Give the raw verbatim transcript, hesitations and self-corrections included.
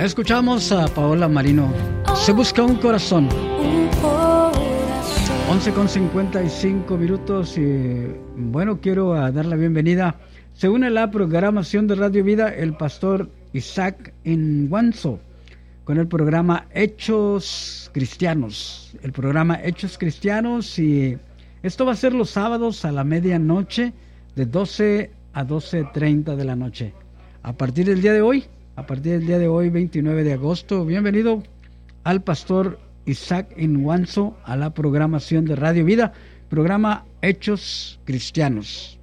Escuchamos a Paola Marino. Se busca un corazón. once con cincuenta y cinco minutos y bueno, quiero dar la bienvenida. Se une a la programación de Radio Vida el pastor Isaac Inguanzo con el programa Hechos Cristianos. El programa Hechos Cristianos, y esto va a ser los sábados a la medianoche de doce a doce treinta de la noche. A partir del día de hoy, a partir del día de hoy, veintinueve de agosto, bienvenido al pastor Isaac Inguanzo a la programación de Radio Vida, programa Hechos Cristianos.